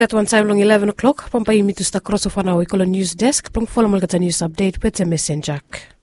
At one time long 11 o'clock, pampaimi to sta cross of an hour news desk, plong follow news update with a messenger.